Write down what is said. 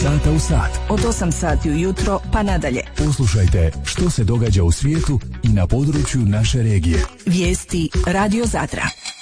sata u sat. Od 8 sati ujutro pa nadalje. Poslušajte što se događa u svijetu i na području naše regije. Vijesti Radio Zadra.